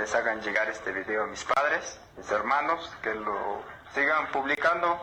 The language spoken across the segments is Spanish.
les hagan llegar este video a mis padres, mis hermanos, que lo sigan publicando.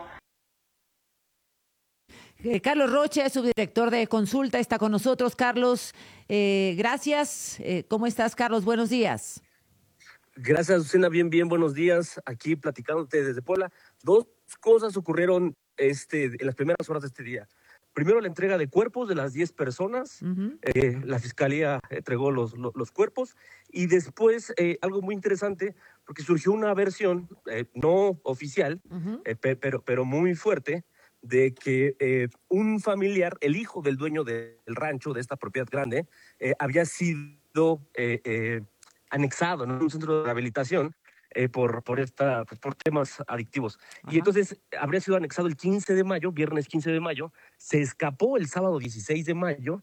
Carlos Rocha, subdirector de Consulta, está con nosotros. Carlos, gracias. ¿Cómo estás, Carlos? Buenos días. Gracias, Azucena. Bien, buenos días. Aquí platicándote desde Puebla. Dos cosas ocurrieron en las primeras horas de este día. Primero, la entrega de cuerpos de las 10 personas. La Fiscalía entregó los cuerpos. Y después, algo muy interesante, porque surgió una versión no oficial, pero muy fuerte, de que un familiar, el hijo del dueño del rancho, de esta propiedad grande, había sido anexado en un centro de rehabilitación por temas adictivos. Ajá. Y entonces habría sido anexado el 15 de mayo, viernes 15 de mayo, se escapó el sábado 16 de mayo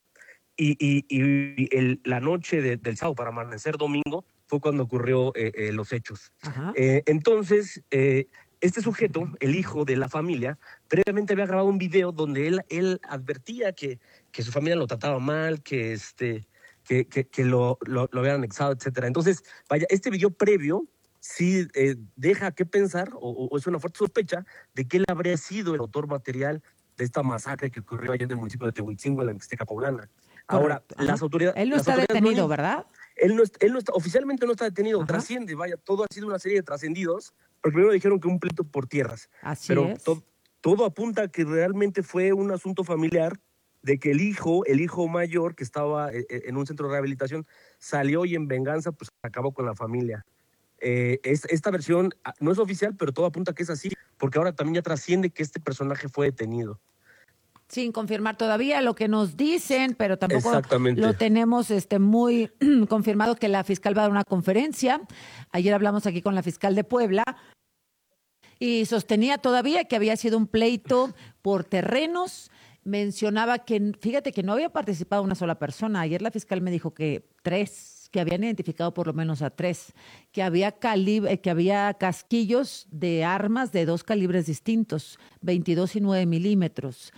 y la noche del sábado para amanecer domingo fue cuando ocurrió los hechos. Entonces, este sujeto, el hijo de la familia, previamente había grabado un video donde él advertía que su familia lo trataba mal, que lo habían anexado, etcétera. Entonces, vaya, este video previo sí deja que pensar, o es una fuerte sospecha, de que él habría sido el autor material de esta masacre que ocurrió allá en el municipio de Tehuitzingo, en la Mixteca poblana. Ahora, las autoridades... Él no está detenido, ¿verdad? Él no está, oficialmente no está detenido, trasciende, vaya, todo ha sido una serie de trascendidos, porque primero dijeron que un pleito por tierras. Así pero es. Todo apunta a que realmente fue un asunto familiar, de que el hijo mayor, que estaba en un centro de rehabilitación, salió y en venganza pues acabó con la familia. Esta versión no es oficial, pero todo apunta a que es así, porque ahora también ya trasciende que este personaje fue detenido. Sin confirmar todavía lo que nos dicen, pero tampoco lo tenemos muy confirmado que la fiscal va a dar una conferencia. Ayer hablamos aquí con la fiscal de Puebla y sostenía todavía que había sido un pleito por terrenos. Mencionaba que, fíjate que no había participado una sola persona. Ayer la fiscal me dijo que 3, que habían identificado por lo menos a 3, que había casquillos de armas de 2 calibres distintos, 22 y 9 milímetros.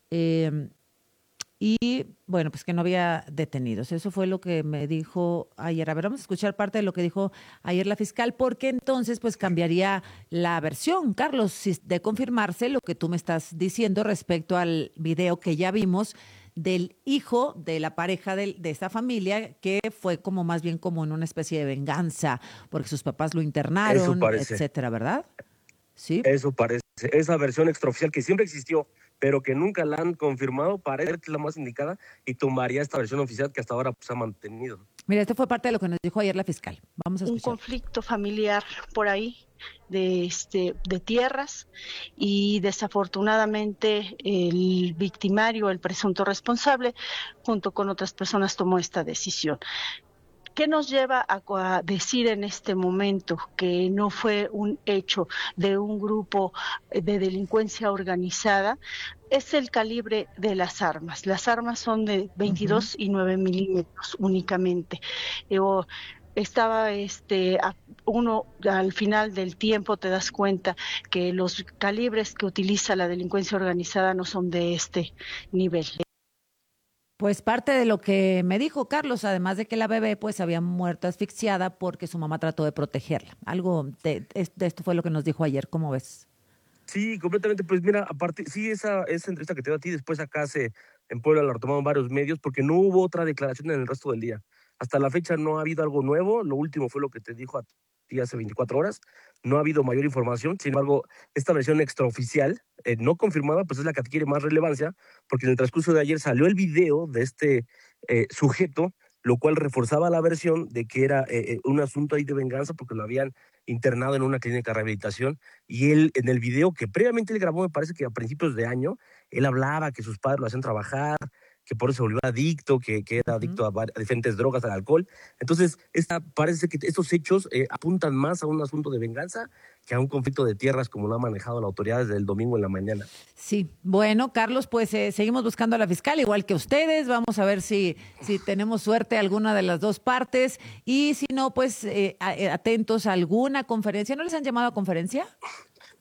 Y bueno, pues que no había detenidos. Eso fue lo que me dijo ayer. A ver, vamos a escuchar parte de lo que dijo ayer la fiscal, porque entonces pues cambiaría la versión, Carlos, si de confirmarse lo que tú me estás diciendo respecto al video que ya vimos del hijo de la pareja de esta familia, que fue como más bien como en una especie de venganza, porque sus papás lo internaron, etcétera, ¿verdad? Sí. Eso parece. Esa versión extraoficial que siempre existió, pero que nunca la han confirmado, parece que es la más indicada y tomaría esta versión oficial que hasta ahora pues, ha mantenido. Mira, esto fue parte de lo que nos dijo ayer la fiscal. Vamos a escuchar. Un conflicto familiar por ahí de tierras, y desafortunadamente el victimario, el presunto responsable, junto con otras personas tomó esta decisión. ¿Qué nos lleva a decir en este momento que no fue un hecho de un grupo de delincuencia organizada? Es el calibre de las armas. Las armas son de 22 y 9 milímetros únicamente. Estaba uno al final del tiempo te das cuenta que los calibres que utiliza la delincuencia organizada no son de este nivel. Pues parte de lo que me dijo Carlos, además de que la bebé pues había muerto asfixiada porque su mamá trató de protegerla. Algo de esto fue lo que nos dijo ayer, ¿cómo ves? Sí, completamente. Pues mira, aparte, sí, esa entrevista que te doy a ti, después acá en Puebla la retomaron varios medios porque no hubo otra declaración en el resto del día. Hasta la fecha no ha habido algo nuevo, lo último fue lo que te dijo a ti hace 24 horas, no ha habido mayor información. Sin embargo, esta versión extraoficial, no confirmada, pues es la que adquiere más relevancia, porque en el transcurso de ayer salió el video de este sujeto, lo cual reforzaba la versión de que era un asunto ahí de venganza porque lo habían internado en una clínica de rehabilitación, y él en el video que previamente él grabó, me parece que a principios de año, él hablaba que sus padres lo hacían trabajar, que por eso se volvió adicto, que era adicto a diferentes drogas, al alcohol. Entonces, parece que estos hechos apuntan más a un asunto de venganza que a un conflicto de tierras como lo ha manejado la autoridad desde el domingo en la mañana. Sí, bueno, Carlos, pues seguimos buscando a la fiscal, igual que ustedes. Vamos a ver si tenemos suerte alguna de las dos partes, y si no, pues atentos a alguna conferencia. ¿No les han llamado a conferencia?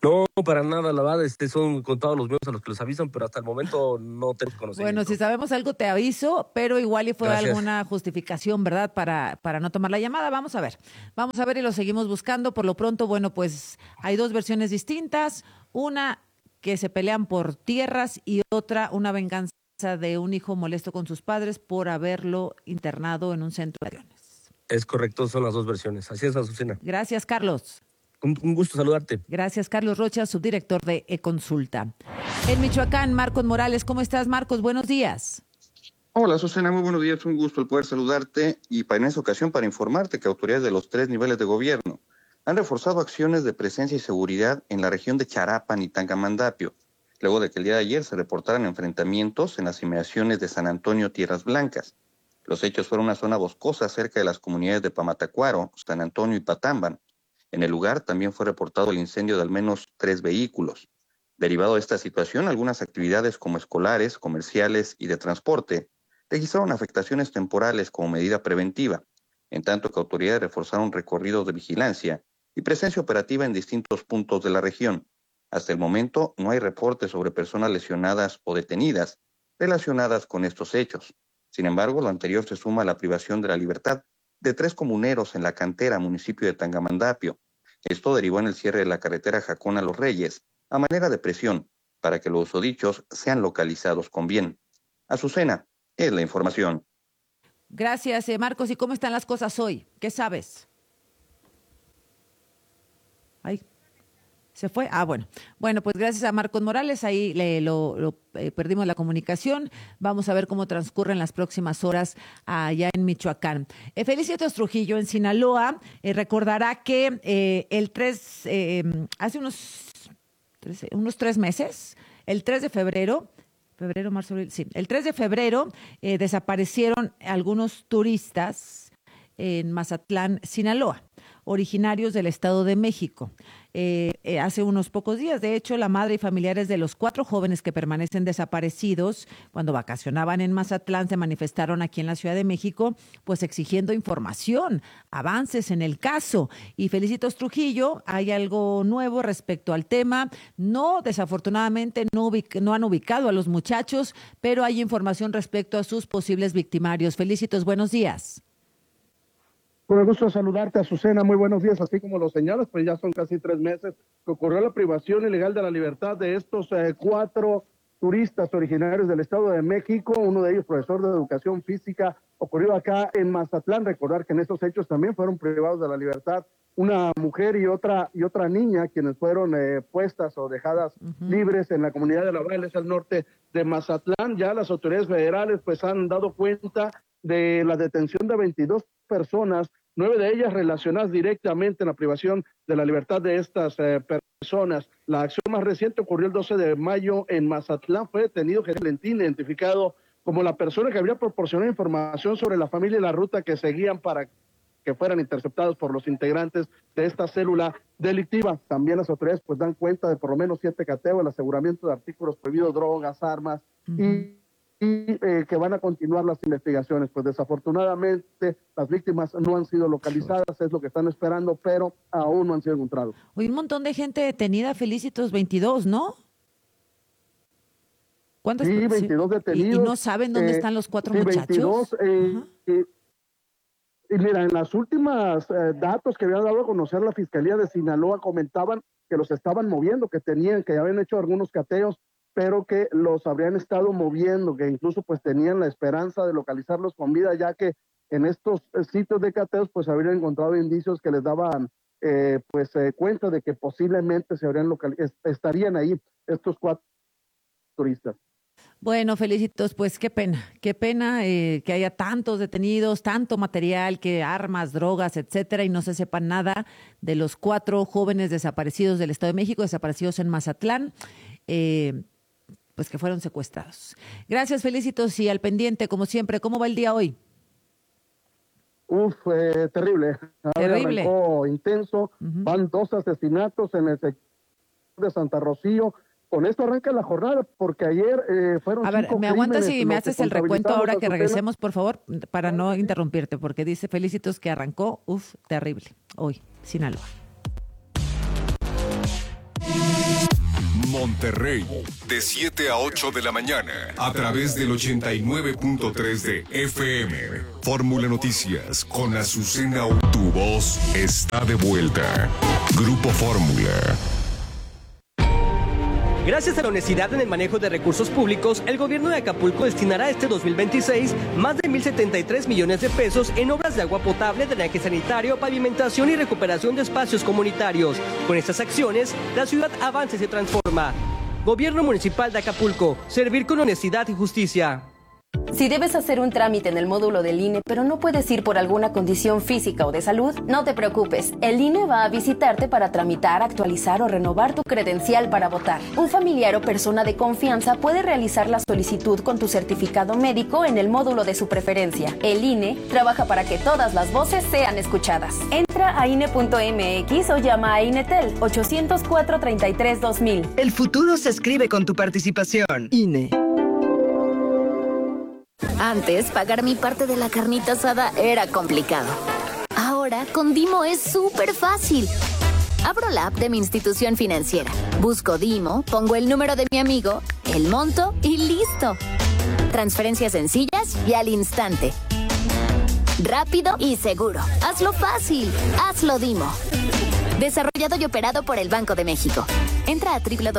No, para nada, la verdad, son contados los medios a los que les avisan, pero hasta el momento no tenemos conocimiento. Bueno, si sabemos algo te aviso, pero igual y fue Gracias. alguna justificación, ¿verdad? Para no tomar la llamada. Vamos a ver y lo seguimos buscando. Por lo pronto, bueno, pues hay dos versiones distintas. Una que se pelean por tierras y otra una venganza de un hijo molesto con sus padres por haberlo internado en un centro de adopciones. Es correcto, son las dos versiones. Así es, Azucena. Gracias, Carlos. Un gusto saludarte. Gracias, Carlos Rocha, subdirector de eConsulta. En Michoacán, Marcos Morales, ¿cómo estás, Marcos? Buenos días. Hola, Susana, muy buenos días. Un gusto el poder saludarte y en esta ocasión para informarte que autoridades de los 3 niveles de gobierno han reforzado acciones de presencia y seguridad en la región de Charapan y Tangamandapio, luego de que el día de ayer se reportaran enfrentamientos en las inmediaciones de San Antonio, Tierras Blancas. Los hechos fueron una zona boscosa cerca de las comunidades de Pamatacuaro, San Antonio y Patamban. En el lugar también fue reportado el incendio de al menos 3 vehículos. Derivado de esta situación, algunas actividades como escolares, comerciales y de transporte registraron afectaciones temporales como medida preventiva, en tanto que autoridades reforzaron recorridos de vigilancia y presencia operativa en distintos puntos de la región. Hasta el momento no hay reportes sobre personas lesionadas o detenidas relacionadas con estos hechos. Sin embargo, lo anterior se suma a la privación de la libertad de 3 comuneros en La Cantera, municipio de Tangamandapio. Esto derivó en el cierre de la carretera Jacón a Los Reyes, a manera de presión, para que los susodichos sean localizados con bien. Azucena, es la información. Gracias, Marcos. ¿Y cómo están las cosas hoy? ¿Qué sabes? Ay, ¿se fue? Bueno. Bueno, pues gracias a Marcos Morales, ahí perdimos la comunicación. Vamos a ver cómo transcurren las próximas horas allá en Michoacán. Felicitos Trujillo, en Sinaloa, recordará que hace unos 3 meses, el 3 de febrero, marzo, abril, sí, el 3 de febrero desaparecieron algunos turistas en Mazatlán, Sinaloa, originarios del Estado de México. Hace unos pocos días, de hecho, la madre y familiares de los 4 jóvenes que permanecen desaparecidos cuando vacacionaban en Mazatlán se manifestaron aquí en la Ciudad de México, pues exigiendo información, avances en el caso. Y Felicitos Trujillo, hay algo nuevo respecto al tema. No, desafortunadamente, no han ubicado a los muchachos, pero hay información respecto a sus posibles victimarios. Felicitos, buenos días. Con el gusto de saludarte, Azucena, muy buenos días. Así como lo señalas, pues ya son casi 3 meses que ocurrió la privación ilegal de la libertad de estos 4 turistas originarios del Estado de México, uno de ellos profesor de educación física, ocurrió acá en Mazatlán. Recordar que en estos hechos también fueron privados de la libertad una mujer y otra niña, quienes fueron puestas o dejadas libres en la comunidad de La Valles, al norte de Mazatlán. Ya las autoridades federales pues han dado cuenta de la detención de 22 personas, 9 de ellas relacionadas directamente en la privación de la libertad de estas personas. La acción más reciente ocurrió el 12 de mayo en Mazatlán. Fue detenido Jesús Valentín, identificado como la persona que habría proporcionado información sobre la familia y la ruta que seguían para que fueran interceptados por los integrantes de esta célula delictiva. También las autoridades pues dan cuenta de por lo menos 7 cateos, el aseguramiento de artículos prohibidos, drogas, armas y que van a continuar las investigaciones. Pues desafortunadamente las víctimas no han sido localizadas, es lo que están esperando, pero aún no han sido encontrados. Hoy un montón de gente detenida, Felicitos, 22, ¿no? ¿Cuántos? Sí, 22 detenidos. ¿Y no saben dónde están los 4 muchachos? 22, y mira, en las últimas datos que había dado a conocer la Fiscalía de Sinaloa comentaban que los estaban moviendo, que habían hecho algunos cateos, pero que los habrían estado moviendo, que incluso pues tenían la esperanza de localizarlos con vida, ya que en estos sitios de cateos pues habrían encontrado indicios que les daban cuenta de que posiblemente estarían ahí estos 4 turistas. Bueno, Felicitos, pues qué pena que haya tantos detenidos, tanto material, que armas, drogas, etcétera, y no se sepa nada de los 4 jóvenes desaparecidos del Estado de México, desaparecidos en Mazatlán, pues que fueron secuestrados. Gracias, Felicitos, y al pendiente, como siempre. ¿Cómo va el día hoy? Terrible. Terrible. Arrancó intenso. Van 2 asesinatos en el sector de Santa Rocío. Con esto arranca la jornada, porque ayer fueron 5 A ver, ¿me aguantas y me haces el recuento ahora que Azucena? regresemos, por favor, para no interrumpirte? Porque dice Felicitos que arrancó, terrible, hoy, Sinaloa. Monterrey, de 7 a 8 de la mañana, a través del 89.3 de FM. Fórmula Noticias, con Azucena. Tu voz está de vuelta. Grupo Fórmula. Gracias a la honestidad en el manejo de recursos públicos, el gobierno de Acapulco destinará este 2026 más de 1,073 millones de pesos en obras de agua potable, drenaje sanitario, pavimentación y recuperación de espacios comunitarios. Con estas acciones, la ciudad avanza y se transforma. Gobierno Municipal de Acapulco, servir con honestidad y justicia. Si debes hacer un trámite en el módulo del INE, pero no puedes ir por alguna condición física o de salud, no te preocupes. El INE va a visitarte para tramitar, actualizar o renovar tu credencial para votar. Un familiar o persona de confianza puede realizar la solicitud con tu certificado médico en el módulo de su preferencia. El INE trabaja para que todas las voces sean escuchadas. Entra a INE.mx o llama a INETEL 804-33-2000. El futuro se escribe con tu participación. INE. Antes, pagar mi parte de la carnita asada era complicado. Ahora, con Dimo es súper fácil. Abro la app de mi institución financiera, busco Dimo, pongo el número de mi amigo, el monto y listo. Transferencias sencillas y al instante. Rápido y seguro. Hazlo fácil. Hazlo Dimo. Desarrollado y operado por el Banco de México. Entra a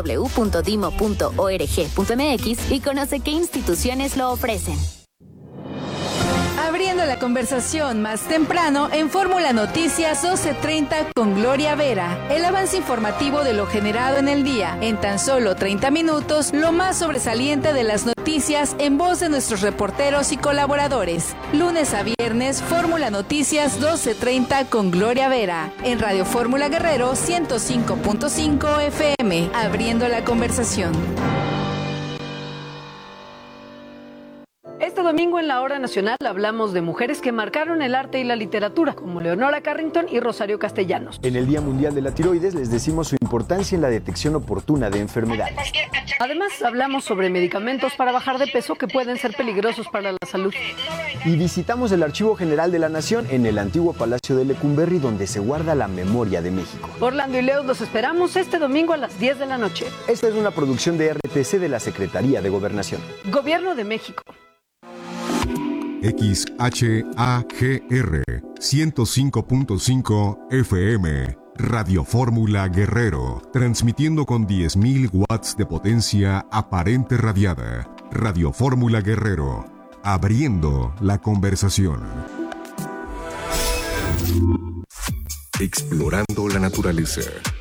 www.dimo.org.mx y conoce qué instituciones lo ofrecen. Abriendo la conversación más temprano en Fórmula Noticias 12:30 con Gloria Vera. El avance informativo de lo generado en el día. En tan solo 30 minutos, lo más sobresaliente de las noticias en voz de nuestros reporteros y colaboradores. Lunes a viernes, Fórmula Noticias 12:30 con Gloria Vera. En Radio Fórmula Guerrero 105.5 FM. Abriendo la conversación. Este domingo en la Hora Nacional hablamos de mujeres que marcaron el arte y la literatura, como Leonora Carrington y Rosario Castellanos. En el Día Mundial de la Tiroides les decimos su importancia en la detección oportuna de enfermedades. Además, hablamos sobre medicamentos para bajar de peso que pueden ser peligrosos para la salud. Y visitamos el Archivo General de la Nación en el antiguo Palacio de Lecumberri, donde se guarda la memoria de México. Orlando y Leo los esperamos este domingo a las 10 de la noche. Esta es una producción de RTC de la Secretaría de Gobernación. Gobierno de México. XHAGR 105.5 FM, Radio Fórmula Guerrero, transmitiendo con 10.000 watts de potencia aparente radiada. Radio Fórmula Guerrero, abriendo la conversación. Explorando la naturaleza.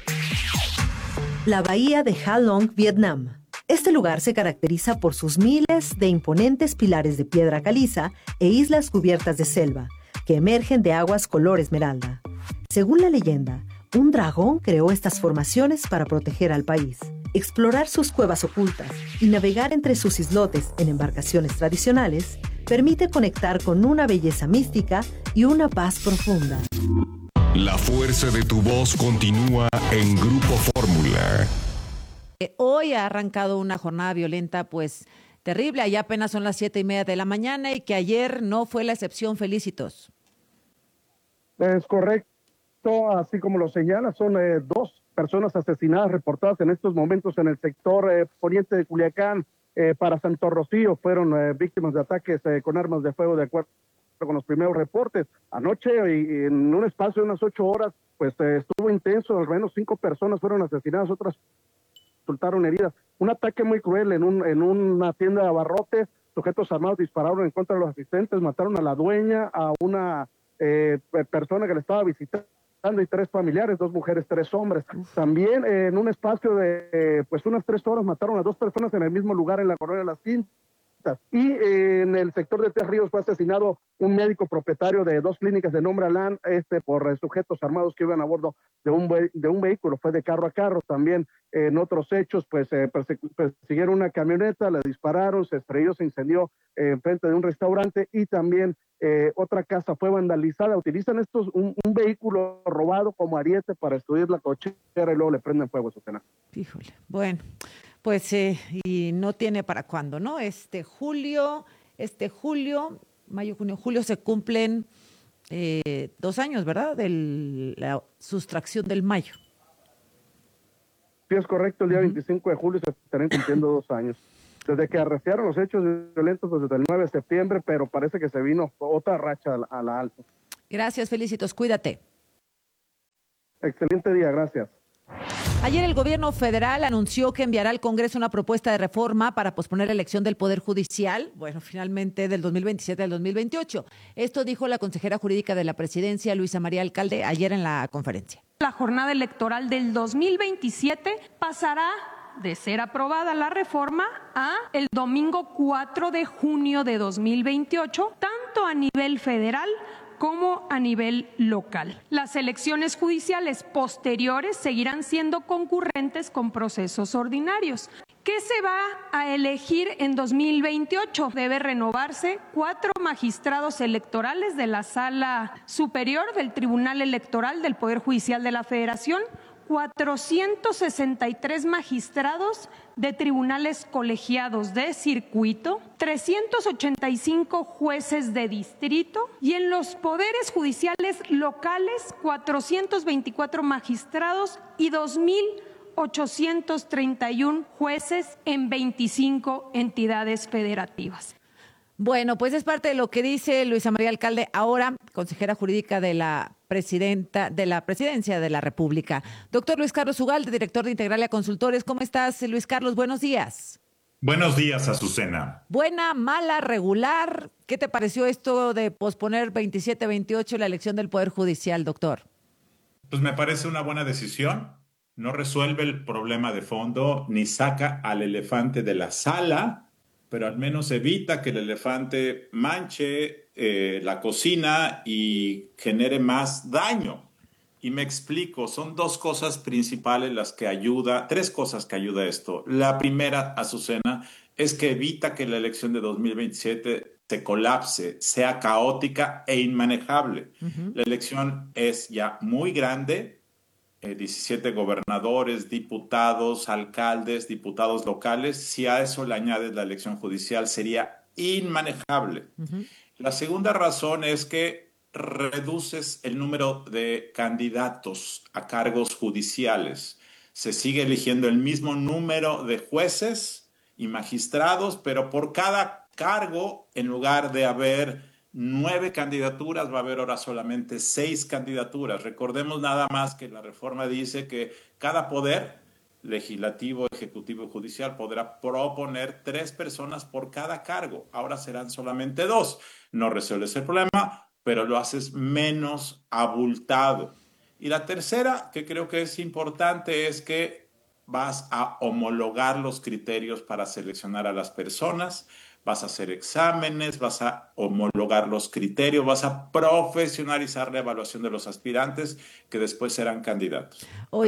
La bahía de Ha Long, Vietnam. Este lugar se caracteriza por sus miles de imponentes pilares de piedra caliza e islas cubiertas de selva, que emergen de aguas color esmeralda. Según la leyenda, un dragón creó estas formaciones para proteger al país. Explorar sus cuevas ocultas y navegar entre sus islotes en embarcaciones tradicionales permite conectar con una belleza mística y una paz profunda. La fuerza de tu voz continúa en Grupo Fórmula. Hoy ha arrancado una jornada violenta, pues terrible. Allá apenas son las 7:30 de la mañana y que ayer no fue la excepción. Felicitos. Es correcto, así como lo señala, son 2 personas asesinadas reportadas en estos momentos en el sector poniente de Culiacán. Para Santo Rocío fueron víctimas de ataques con armas de fuego, de acuerdo con los primeros reportes. Anoche, y en un espacio de unas 8 horas, pues estuvo intenso. Al menos 5 personas fueron asesinadas, otras resultaron heridas. Un ataque muy cruel en una tienda de abarrotes. Sujetos armados dispararon en contra de los asistentes, mataron a la dueña, a una persona que le estaba visitando y 3 familiares, 2 mujeres, 3 hombres. También en un espacio de pues unas 3 horas mataron a 2 personas en el mismo lugar en la colonia Las Quintas. Y en el sector de Tres Ríos fue asesinado un médico propietario de 2 clínicas de nombre Alán, por sujetos armados que iban a bordo de un vehículo, fue de carro a carro. También en otros hechos, pues persiguieron una camioneta, le dispararon, se estrelló, se incendió enfrente de un restaurante, y también otra casa fue vandalizada. Utilizan un vehículo robado como ariete para estudiar la cochera y luego le prenden fuego a su cena. Híjole, bueno. Pues, y no tiene para cuándo, ¿no? Julio, mayo, junio, julio se cumplen 2 años, ¿verdad? De la sustracción del mayo. Sí, es correcto, el día 25 de julio se estarán cumpliendo 2 años. Desde que arreciaron los hechos violentos, pues desde el 9 de septiembre, pero parece que se vino otra racha a la alta. Gracias, Felicitos, cuídate. Excelente día, gracias. Ayer el gobierno federal anunció que enviará al Congreso una propuesta de reforma para posponer la elección del Poder Judicial, finalmente del 2027 al 2028. Esto dijo la consejera jurídica de la presidencia, Luisa María Alcalde, ayer en la conferencia. La jornada electoral del 2027 pasará de ser aprobada la reforma a el domingo 4 de junio de 2028, tanto a nivel federal como a nivel local. Las elecciones judiciales posteriores seguirán siendo concurrentes con procesos ordinarios. ¿Qué se va a elegir en 2028? Debe renovarse 4 magistrados electorales de la Sala Superior del Tribunal Electoral del Poder Judicial de la Federación, 463 magistrados de tribunales colegiados de circuito, 385 jueces de distrito y en los poderes judiciales locales 424 magistrados y 2.831 jueces en 25 entidades federativas. Bueno, pues es parte de lo que dice Luisa María Alcalde, ahora consejera jurídica de la Presidencia de la República. Doctor Luis Carlos Ugalde, director de Integralia Consultores. ¿Cómo estás, Luis Carlos? Buenos días. Buenos días, Azucena. Buena, mala, regular. ¿Qué te pareció esto de posponer 27-28 la elección del Poder Judicial, doctor? Pues me parece una buena decisión. No resuelve el problema de fondo ni saca al elefante de la sala, pero al menos evita que el elefante manche la cocina y genere más daño. Y me explico, son 2 cosas principales tres cosas que ayuda esto. La primera, Azucena, es que evita que la elección de 2027 se colapse, sea caótica e inmanejable. La elección es ya muy grande, 17 gobernadores, diputados, alcaldes, diputados locales. Si a eso le añades la elección judicial, sería inmanejable. La segunda razón es que reduces el número de candidatos a cargos judiciales. Se sigue eligiendo el mismo número de jueces y magistrados, pero por cada cargo, en lugar de haber 9 candidaturas, va a haber ahora solamente 6 candidaturas. Recordemos nada más que la reforma dice que cada poder, legislativo, ejecutivo y judicial, podrá proponer 3 personas por cada cargo. Ahora serán solamente 2. No resuelves el problema, pero lo haces menos abultado. Y la tercera, que creo que es importante, es que vas a homologar los criterios para seleccionar a las personas. Vas a hacer exámenes, vas a homologar los criterios, vas a profesionalizar la evaluación de los aspirantes que después serán candidatos.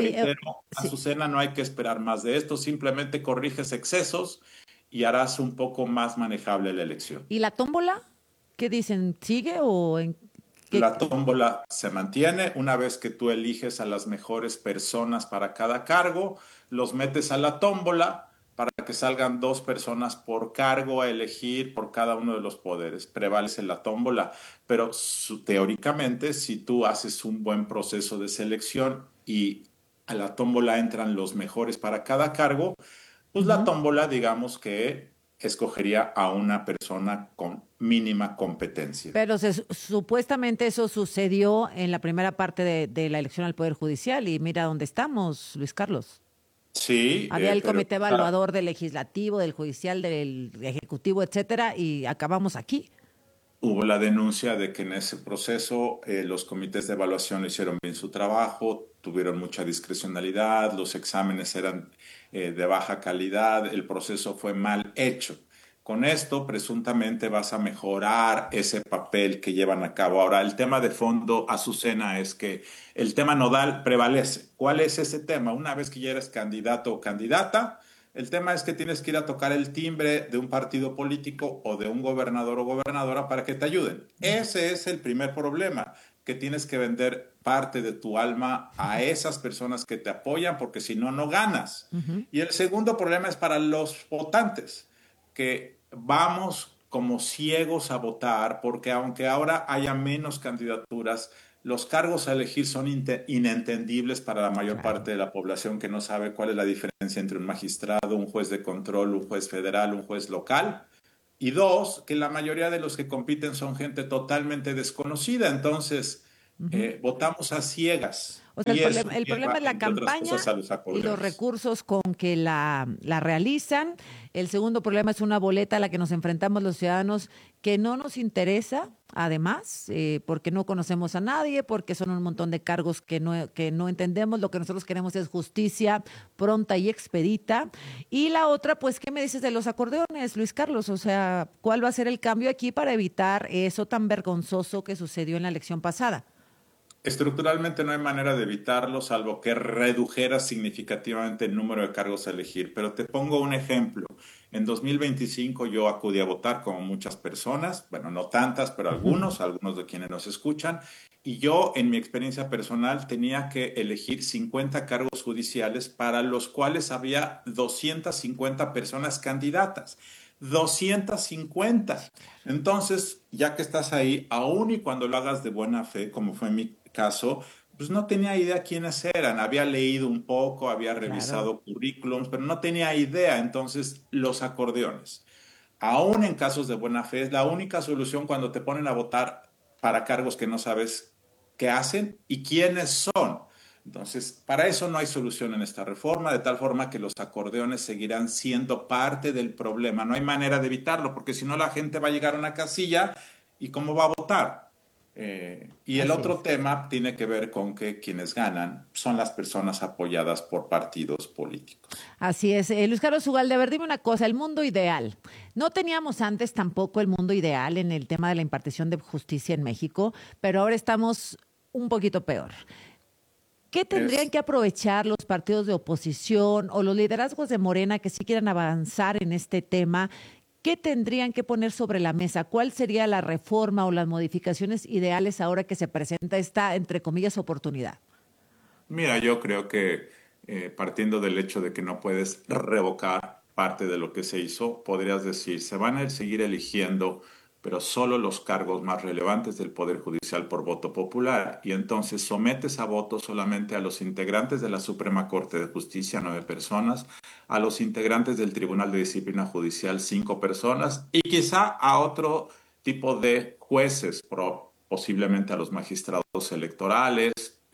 Azucena, no hay que esperar más de esto, simplemente corriges excesos y harás un poco más manejable la elección. ¿Y la tómbola? ¿Qué dicen? ¿Sigue o en qué? La tómbola se mantiene una vez que tú eliges a las mejores personas para cada cargo, los metes a la tómbola para que salgan 2 personas por cargo a elegir por cada uno de los poderes. Prevalece la tómbola, pero teóricamente, si tú haces un buen proceso de selección y a la tómbola entran los mejores para cada cargo, pues la tómbola, digamos que escogería a una persona con mínima competencia. Pero supuestamente eso sucedió en la primera parte de la elección al Poder Judicial y mira dónde estamos, Luis Carlos. Sí. Había el comité evaluador del legislativo, del judicial, del ejecutivo, etcétera, y acabamos aquí. Hubo la denuncia de que en ese proceso los comités de evaluación hicieron bien su trabajo, tuvieron mucha discrecionalidad, los exámenes eran de baja calidad, el proceso fue mal hecho. Con esto, presuntamente, vas a mejorar ese papel que llevan a cabo. Ahora, el tema de fondo, Azucena, es que el tema nodal prevalece. ¿Cuál es ese tema? Una vez que ya eres candidato o candidata, el tema es que tienes que ir a tocar el timbre de un partido político o de un gobernador o gobernadora para que te ayuden. Ese es el primer problema, que tienes que vender parte de tu alma a esas personas que te apoyan, porque si no, no ganas. Y el segundo problema es para los votantes, que vamos como ciegos a votar, porque aunque ahora haya menos candidaturas, los cargos a elegir son inentendibles para la mayor parte de la población que no sabe cuál es la diferencia entre un magistrado, un juez de control, un juez federal, un juez local. Y dos, que la mayoría de los que compiten son gente totalmente desconocida. Entonces, votamos a ciegas. O sea, el problema es la campaña y los recursos con que la realizan. El segundo problema es una boleta a la que nos enfrentamos los ciudadanos que no nos interesa, además, porque no conocemos a nadie, porque son un montón de cargos que no entendemos. Lo que nosotros queremos es justicia pronta y expedita. Y la otra, pues, ¿qué me dices de los acordeones, Luis Carlos? O sea, ¿cuál va a ser el cambio aquí para evitar eso tan vergonzoso que sucedió en la elección pasada? Estructuralmente no hay manera de evitarlo, salvo que redujera significativamente el número de cargos a elegir. Pero te pongo un ejemplo. En 2025 yo acudí a votar como muchas personas, bueno, no tantas, pero algunos de quienes nos escuchan, y yo en mi experiencia personal tenía que elegir 50 cargos judiciales para los cuales había 250 personas candidatas. 250. Entonces, ya que estás ahí, aún y cuando lo hagas de buena fe, como fue en mi caso, pues no tenía idea quiénes eran. Había leído un poco, había revisado currículums, pero no tenía idea. Entonces, los acordeones, aún en casos de buena fe, es la única solución cuando te ponen a votar para cargos que no sabes qué hacen y quiénes son. Entonces, para eso no hay solución en esta reforma, de tal forma que los acordeones seguirán siendo parte del problema. No hay manera de evitarlo, porque si no la gente va a llegar a una casilla y ¿cómo va a votar? Y el otro tema tiene que ver con que quienes ganan son las personas apoyadas por partidos políticos. Así es. Luis Carlos Ugalde, a ver, dime una cosa, el mundo ideal. No teníamos antes tampoco el mundo ideal en el tema de la impartición de justicia en México, pero ahora estamos un poquito peor. ¿Qué tendrían que aprovechar los partidos de oposición o los liderazgos de Morena que sí quieran avanzar en este tema? ¿Qué tendrían que poner sobre la mesa? ¿Cuál sería la reforma o las modificaciones ideales ahora que se presenta esta, entre comillas, oportunidad? Mira, yo creo que partiendo del hecho de que no puedes revocar parte de lo que se hizo, podrías decir, se van a seguir eligiendo, pero solo los cargos más relevantes del Poder Judicial por voto popular, y entonces sometes a voto solamente a los integrantes de la Suprema Corte de Justicia, 9 personas, a los integrantes del Tribunal de Disciplina Judicial, 5 personas, y quizá a otro tipo de jueces, posiblemente a los magistrados electorales,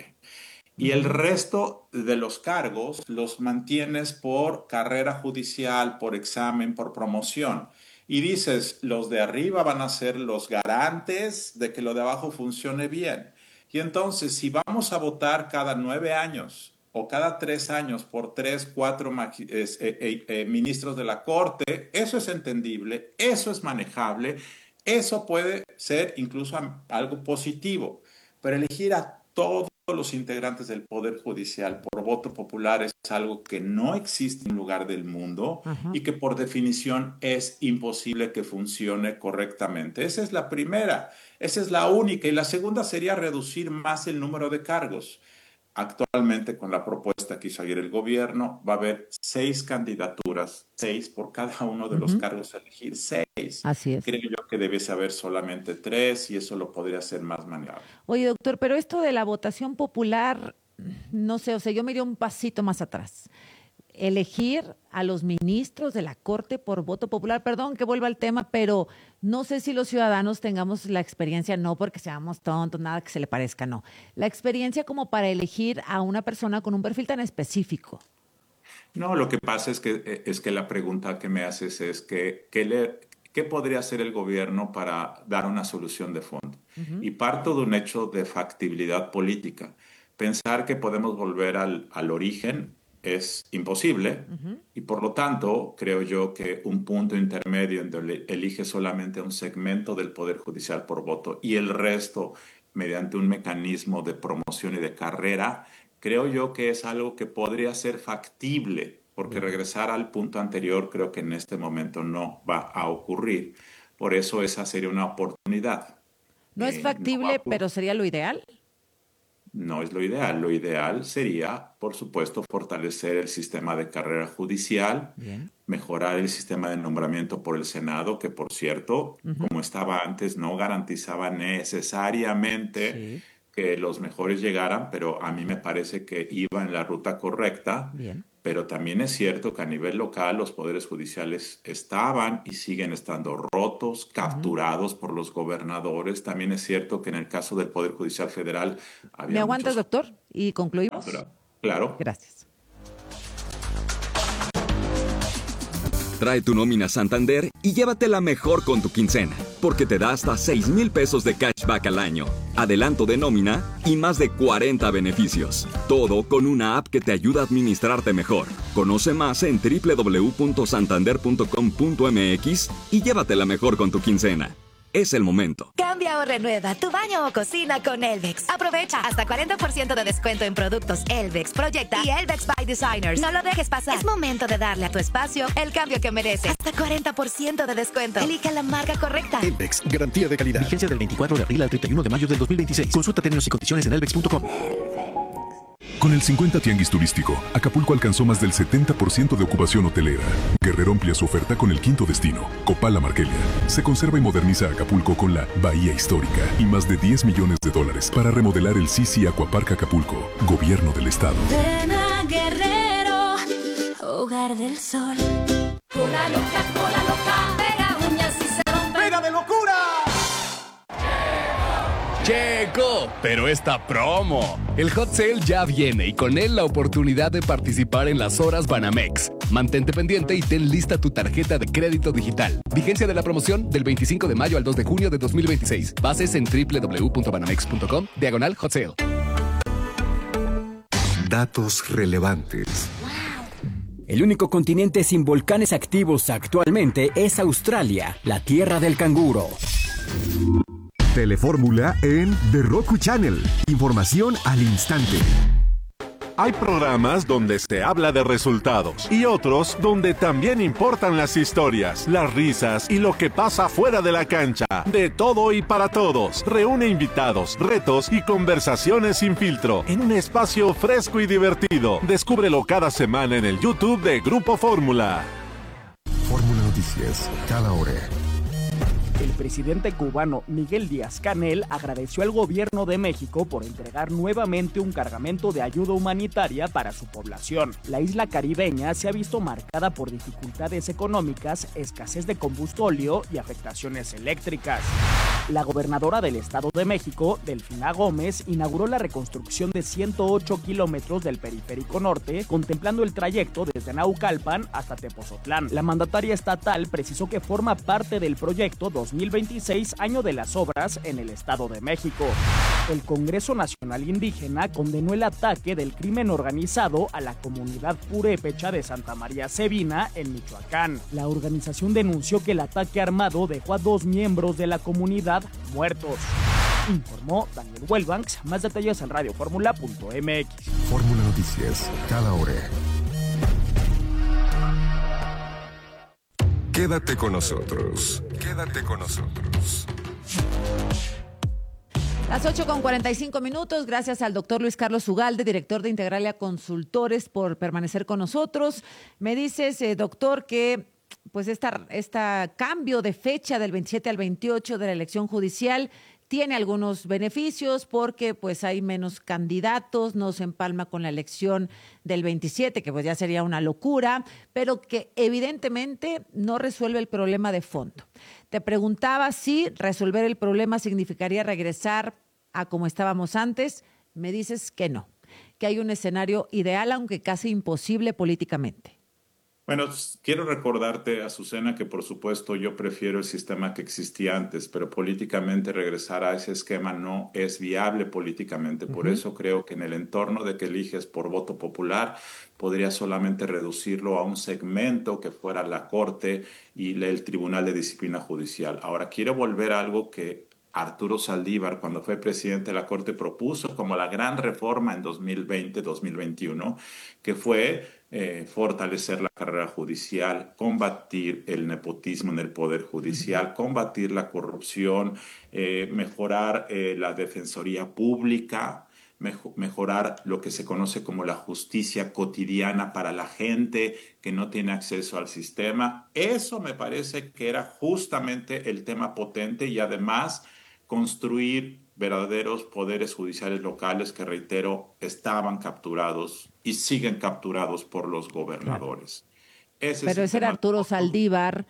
y el resto de los cargos los mantienes por carrera judicial, por examen, por promoción. Y dices, los de arriba van a ser los garantes de que lo de abajo funcione bien. Y entonces, si vamos a votar cada 9 años o cada 3 años por 3, 4 ministros de la Corte, eso es entendible, eso es manejable, eso puede ser incluso algo positivo. Pero elegir a todos los integrantes del Poder Judicial por voto popular es algo que no existe en un lugar del mundo y que por definición es imposible que funcione correctamente. Esa es la primera, esa es la única. Y la segunda sería reducir más el número de cargos. Actualmente, con la propuesta que hizo ayer el gobierno, va a haber 6 candidaturas, 6 por cada uno de los cargos a elegir, 6. Así es. Creo yo que debiese haber solamente 3 y eso lo podría hacer más manejable. Oye, doctor, pero esto de la votación popular, no sé, o sea, yo me iría un pasito más atrás. Elegir a los ministros de la Corte por voto popular, perdón que vuelva al tema, pero no sé si los ciudadanos tengamos la experiencia, no porque seamos tontos, nada que se le parezca, no. La experiencia como para elegir a una persona con un perfil tan específico. No, lo que pasa es que la pregunta que me haces es ¿qué podría hacer el gobierno para dar una solución de fondo? Y parto de un hecho de factibilidad política. Pensar que podemos volver al origen es imposible y por lo tanto creo yo que un punto intermedio en donde elige solamente un segmento del Poder Judicial por voto y el resto mediante un mecanismo de promoción y de carrera, creo yo que es algo que podría ser factible, porque regresar al punto anterior creo que en este momento no va a ocurrir. Por eso esa sería una oportunidad. ¿No es factible, pero sería lo ideal? No es lo ideal. Lo ideal sería, por supuesto, fortalecer el sistema de carrera judicial, mejorar el sistema de nombramiento por el Senado, que, por cierto, como estaba antes, no garantizaba necesariamente que los mejores llegaran, pero a mí me parece que iba en la ruta correcta. Bien. Pero también es cierto que a nivel local los poderes judiciales estaban y siguen estando rotos, capturados por los gobernadores. También es cierto que en el caso del Poder Judicial Federal había ¿Me aguantas, doctor? Y concluimos. Claro. Gracias. Trae tu nómina Santander y llévatela mejor con tu quincena, porque te da hasta 6,000 pesos de cashback al año, adelanto de nómina y más de 40 beneficios. Todo con una app que te ayuda a administrarte mejor. Conoce más en www.santander.com.mx y llévatela mejor con tu quincena. Es el momento. Cambia o renueva tu baño o cocina con Elvex. Aprovecha hasta 40% de descuento en productos Elvex, Proyecta y Elvex by Designers. No lo dejes pasar. Es momento de darle a tu espacio el cambio que merece. Hasta 40% de descuento. Elige la marca correcta. Elvex, garantía de calidad. Vigencia del 24 de abril al 31 de mayo del 2026. Consulta términos y condiciones en elvex.com. Con el 50 Tianguis Turístico, Acapulco alcanzó más del 70% de ocupación hotelera. Guerrero amplía su oferta con el quinto destino, Copala Marquelia. Se conserva y moderniza Acapulco con la Bahía Histórica y más de $10 millones para remodelar el Sisi Aquapark Acapulco, Gobierno del Estado. Ven a Guerrero, hogar del sol. Cola loca, pega uñas y se rompe. ¡Pega de locura! Checo, pero esta promo. El Hot Sale ya viene y con él la oportunidad de participar en las horas Banamex. Mantente pendiente y ten lista tu tarjeta de crédito digital. Vigencia de la promoción del 25 de mayo al 2 de junio de 2026. Bases en www.banamex.com/Hot Sale. Datos relevantes. El único continente sin volcanes activos actualmente es Australia, la tierra del canguro. Telefórmula en The Roku Channel. Información al instante. Hay programas donde se habla de resultados y otros donde también importan las historias, las risas y lo que pasa fuera de la cancha. De todo y para todos. Reúne invitados, retos y conversaciones sin filtro en un espacio fresco y divertido. Descúbrelo cada semana en el YouTube de Grupo Fórmula. Fórmula Noticias, cada hora. El presidente cubano Miguel Díaz-Canel agradeció al gobierno de México por entregar nuevamente un cargamento de ayuda humanitaria para su población. La isla caribeña se ha visto marcada por dificultades económicas, escasez de combustóleo y afectaciones eléctricas. La gobernadora del Estado de México, Delfina Gómez, inauguró la reconstrucción de 108 kilómetros del Periférico Norte, contemplando el trayecto desde Naucalpan hasta Tepozotlán. La mandataria estatal precisó que forma parte del proyecto 2026, año de las obras en el Estado de México. El Congreso Nacional Indígena condenó el ataque del crimen organizado a la comunidad purépecha de Santa María Sebina, en Michoacán. La organización denunció que el ataque armado dejó a 2 miembros de la comunidad muertos. Informó Daniel Huelbanks. Más detalles en radioformula.mx. Fórmula Noticias, cada hora. Quédate con nosotros. Quédate con nosotros. Las 8:45. Gracias al doctor Luis Carlos Ugalde, director de Integralia Consultores, por permanecer con nosotros. Me dices, doctor, que pues esta cambio de fecha del 27 al 28 de la elección judicial tiene algunos beneficios porque pues hay menos candidatos, no se empalma con la elección del 27, que pues ya sería una locura, pero que evidentemente no resuelve el problema de fondo. Te preguntaba si resolver el problema significaría regresar a como estábamos antes. Me dices que no, que hay un escenario ideal, aunque casi imposible políticamente. Bueno, quiero recordarte, Azucena, que por supuesto yo prefiero el sistema que existía antes, pero políticamente regresar a ese esquema no es viable políticamente. Por eso creo que en el entorno de que eliges por voto popular, podría solamente reducirlo a un segmento que fuera la Corte y el Tribunal de Disciplina Judicial. Ahora, quiero volver a algo que Arturo Saldívar, cuando fue presidente de la Corte, propuso como la gran reforma en 2020-2021, que fue fortalecer la carrera judicial, combatir el nepotismo en el Poder Judicial, combatir la corrupción, mejorar la defensoría pública, mejorar lo que se conoce como la justicia cotidiana para la gente que no tiene acceso al sistema. Eso me parece que era justamente el tema potente y además construir verdaderos poderes judiciales locales que, reitero, estaban capturados y siguen capturados por los gobernadores. Pero ese era Arturo Saldívar,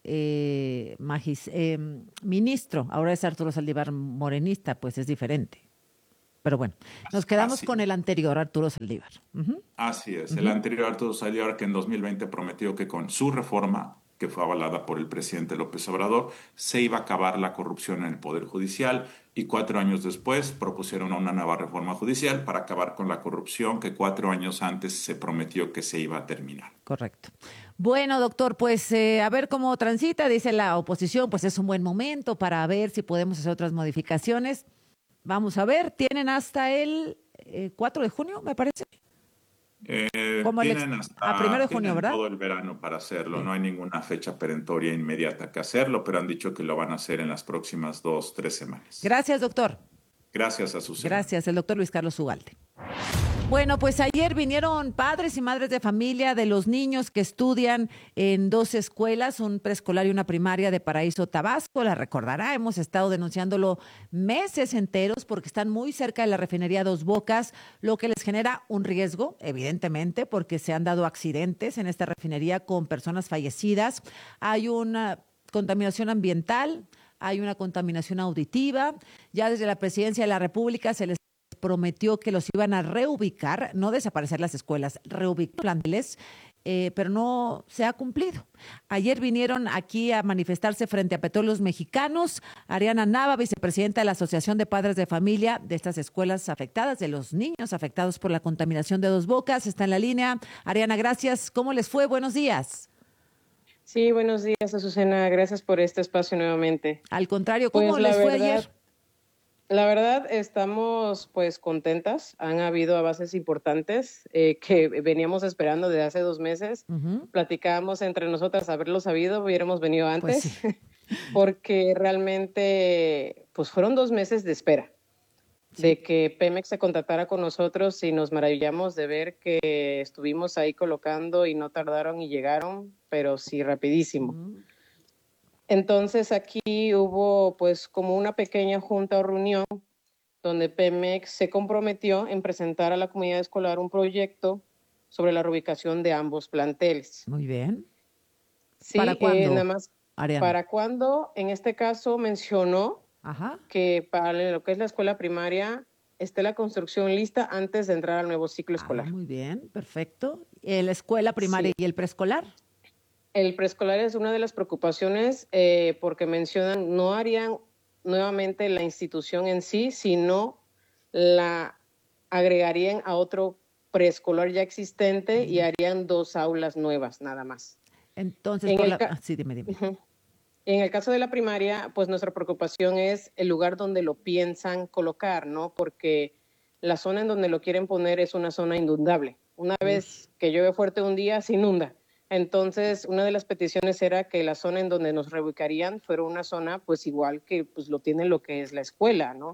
ministro. Ahora es Arturo Saldívar morenista, pues es diferente. Pero bueno, nos quedamos con el anterior, Arturo Saldívar. Así es, el anterior Arturo Saldívar, que en 2020 prometió que con su reforma, que fue avalada por el presidente López Obrador, se iba a acabar la corrupción en el Poder Judicial, y 4 años después propusieron una nueva reforma judicial para acabar con la corrupción que 4 años antes se prometió que se iba a terminar. Correcto. Bueno, doctor, pues a ver cómo transita, dice la oposición, pues es un buen momento para ver si podemos hacer otras modificaciones. Vamos a ver, tienen hasta el 4 de junio, me parece. Tienen hasta 1 de junio, ¿verdad? todo el verano para hacerlo. No hay ninguna fecha perentoria inmediata que hacerlo, pero han dicho que lo van a hacer en las próximas 2-3 semanas. Gracias, doctor. Gracias a Susana. Gracias, el doctor Luis Carlos Ugalde. Bueno, pues ayer vinieron padres y madres de familia de los niños que estudian en 2 escuelas, un preescolar y una primaria de Paraíso, Tabasco. La recordará, hemos estado denunciándolo meses enteros porque están muy cerca de la refinería Dos Bocas, lo que les genera un riesgo, evidentemente, porque se han dado accidentes en esta refinería con personas fallecidas. Hay una contaminación ambiental, hay una contaminación auditiva. Ya desde la Presidencia de la República se les prometió que los iban a reubicar, no desaparecer las escuelas, reubicar planteles, pero no se ha cumplido. Ayer vinieron aquí a manifestarse frente a Petróleos Mexicanos Ariana Nava, vicepresidenta de la Asociación de Padres de Familia de estas escuelas afectadas, de los niños afectados por la contaminación de Dos Bocas. Está en la línea. Ariana, gracias. ¿Cómo les fue? Buenos días. Sí, buenos días, Azucena. Gracias por este espacio nuevamente. Al contrario, ¿cómo les fue ayer? La verdad, estamos pues contentas. Han habido avances importantes que veníamos esperando desde hace 2 meses. Platicábamos entre nosotras, haberlo sabido, hubiéramos venido antes, pues sí. Porque realmente pues fueron 2 meses de espera, sí, de que Pemex se contactara con nosotros, y nos maravillamos de ver que estuvimos ahí colocando y no tardaron y llegaron, pero sí rapidísimo. Entonces aquí hubo pues como una pequeña junta o reunión donde Pemex se comprometió en presentar a la comunidad escolar un proyecto sobre la reubicación de ambos planteles. Muy bien. Sí, ¿para cuándo, nada más, Ariana? ¿Para cuándo? En este caso mencionó que para lo que es la escuela primaria esté la construcción lista antes de entrar al nuevo ciclo escolar. Muy bien, perfecto. ¿La escuela primaria y el preescolar? El preescolar es una de las preocupaciones porque mencionan no harían nuevamente la institución en sí, sino la agregarían a otro preescolar ya existente y harían 2 aulas nuevas nada más. Entonces, sí, dime. En el caso de la primaria, pues nuestra preocupación es el lugar donde lo piensan colocar, ¿no? Porque la zona en donde lo quieren poner es una zona inundable. Una vez que llueve fuerte un día, se inunda. Entonces, una de las peticiones era que la zona en donde nos reubicarían fuera una zona, pues igual que pues lo tiene lo que es la escuela, ¿no?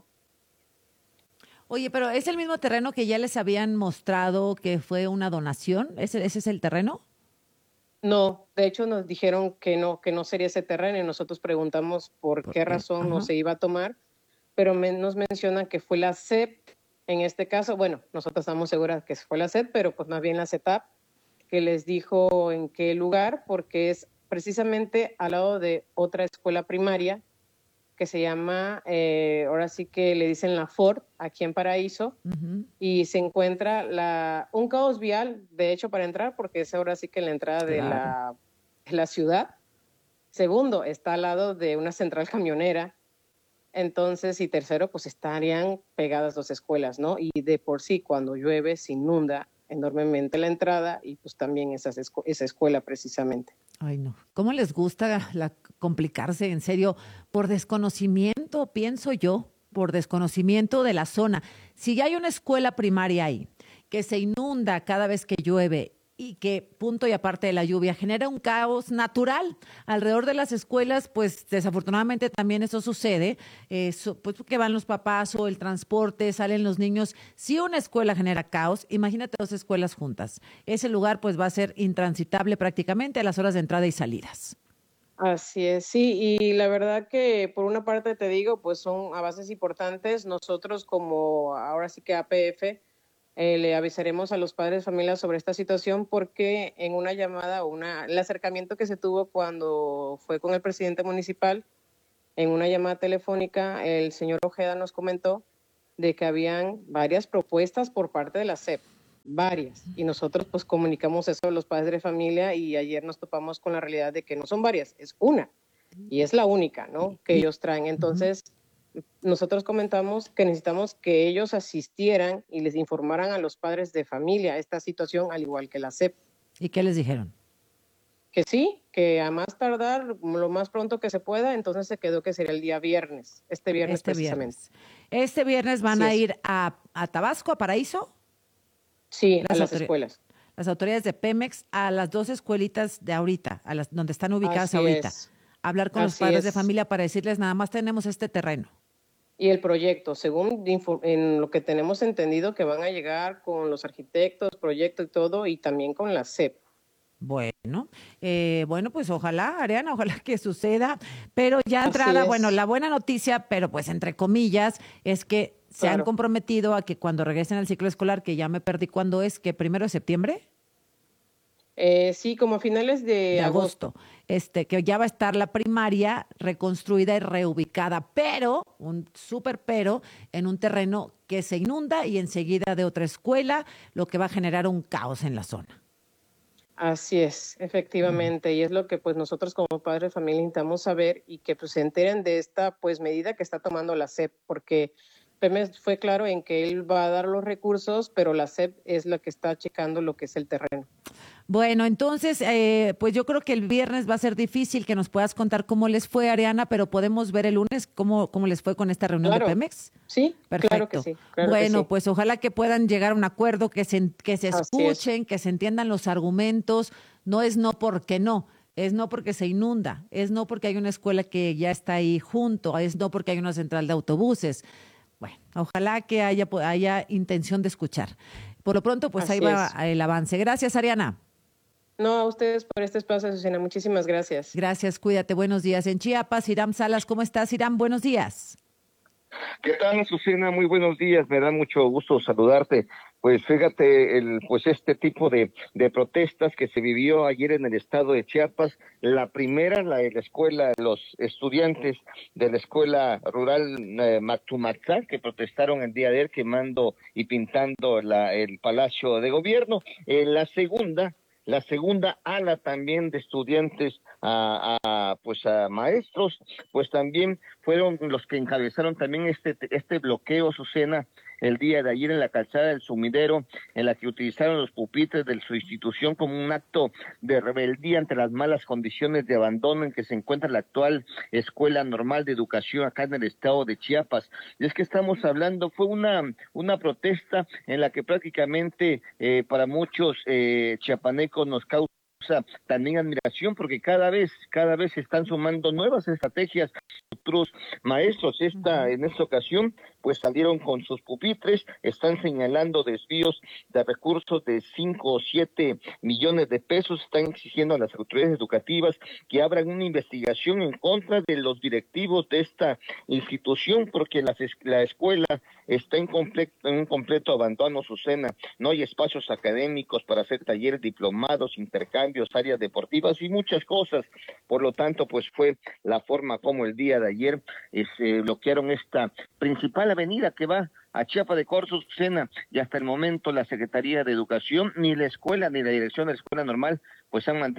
Oye, pero ¿es el mismo terreno que ya les habían mostrado que fue una donación? ¿Ese es el terreno? No, de hecho nos dijeron que no sería ese terreno, y nosotros preguntamos por qué razón no se iba a tomar, pero nos mencionan que fue la SEP, en este caso, bueno, nosotros estamos seguras que fue la SEP, pero pues más bien la CETAP, que les dijo en qué lugar, porque es precisamente al lado de otra escuela primaria que se llama, ahora sí que le dicen la Ford, aquí en Paraíso, y se encuentra un caos vial, de hecho, para entrar, porque es ahora sí que la entrada de la ciudad. Segundo, está al lado de una central camionera. Entonces, y tercero, pues estarían pegadas 2 escuelas, ¿no? Y de por sí, cuando llueve, se inunda enormemente la entrada y pues también esa escuela precisamente. Ay, no. ¿Cómo les gusta complicarse, en serio? Por desconocimiento, pienso yo, por desconocimiento de la zona. Si ya hay una escuela primaria ahí que se inunda cada vez que llueve y que, punto y aparte de la lluvia, genera un caos natural alrededor de las escuelas, pues desafortunadamente también eso sucede, pues que van los papás o el transporte, salen los niños. Si una escuela genera caos, imagínate 2 escuelas juntas. Ese lugar pues va a ser intransitable prácticamente a las horas de entrada y salidas. Así es, sí, y la verdad que por una parte te digo, pues son avances importantes. Nosotros como ahora sí que APF le avisaremos a los padres de familia sobre esta situación porque en una llamada el acercamiento que se tuvo cuando fue con el presidente municipal, en una llamada telefónica, el señor Ojeda nos comentó de que habían varias propuestas por parte de la SEP. Varias, y nosotros pues comunicamos eso a los padres de familia y ayer nos topamos con la realidad de que no son varias, es una y es la única, ¿no? Que ellos traen. Entonces nosotros comentamos que necesitamos que ellos asistieran y les informaran a los padres de familia esta situación, al igual que la SEP. ¿Y qué les dijeron? Que sí, que a más tardar, lo más pronto que se pueda. Entonces se quedó que sería el día viernes, este viernes precisamente. Este viernes van a ir a Tabasco, a Paraíso. Sí, a las escuelas. Las autoridades de Pemex a las 2 escuelitas de ahorita, donde están ubicadas Así ahorita. Es. Hablar con los padres de familia para decirles nada más tenemos este terreno. Y el proyecto, según en lo que tenemos entendido, que van a llegar con los arquitectos, proyecto y todo, y también con la SEP. Bueno, pues ojalá, Ariana, ojalá que suceda, pero ya entrada, bueno, la buena noticia, pero pues entre comillas, es que se han comprometido a que cuando regresen al ciclo escolar, que ya me perdí cuándo es, que 1 de septiembre. Sí, como a finales de agosto. Que ya va a estar la primaria reconstruida y reubicada, pero, un súper pero, en un terreno que se inunda y enseguida de otra escuela, lo que va a generar un caos en la zona. Así es, efectivamente, y es lo que pues nosotros como padres de familia intentamos saber y que pues se enteren de esta pues medida que está tomando la SEP, porque Pemex fue claro en que él va a dar los recursos, pero la SEP es la que está checando lo que es el terreno. Bueno, entonces, pues yo creo que el viernes va a ser difícil que nos puedas contar cómo les fue, Ariana, pero podemos ver el lunes cómo les fue con esta reunión de Pemex. Sí, perfecto. Claro que sí. Bueno, que sí. Pues ojalá que puedan llegar a un acuerdo, que se escuchen, que se entiendan los argumentos. No es no porque no. Es no porque se inunda, es no porque hay una escuela que ya está ahí junto, es no porque hay una central de autobuses. Bueno, ojalá que haya intención de escuchar. Por lo pronto, pues ahí va el avance. Gracias, Ariana. No, a ustedes por este espacio, Susana. Muchísimas gracias. Gracias, cuídate. Buenos días. En Chiapas, Iram Salas, ¿cómo estás, Iram? Buenos días. ¿Qué tal, Susana? Muy buenos días. Me da mucho gusto saludarte. Pues fíjate, este tipo de protestas que se vivió ayer en el estado de Chiapas, la primera, la de la escuela, los estudiantes de la escuela rural Mactumatzá, que protestaron el día de ayer quemando y pintando el Palacio de Gobierno. La segunda ala también de estudiantes a maestros, pues también fueron los que encabezaron también este bloqueo, Susana, el día de ayer en la calzada del Sumidero, en la que utilizaron los pupitres de su institución como un acto de rebeldía ante las malas condiciones de abandono en que se encuentra la actual Escuela Normal de Educación acá en el estado de Chiapas. Y es que estamos hablando, fue una protesta en la que prácticamente para muchos chiapanecos nos causa también admiración, porque cada vez se están sumando nuevas estrategias. Otros maestros en esta ocasión pues salieron con sus pupitres, están señalando desvíos de recursos de 5 o 7 millones de pesos, están exigiendo a las autoridades educativas que abran una investigación en contra de los directivos de esta institución, porque la escuela está en un completo abandono, Susana. No hay espacios académicos para hacer talleres, diplomados, intercambios, áreas deportivas y muchas cosas. Por lo tanto, pues fue la forma como el día de ayer bloquearon esta principal avenida que va a Chiapa de Corzo, Susana, y hasta el momento la Secretaría de Educación, ni la escuela, ni la dirección de la Escuela Normal, pues han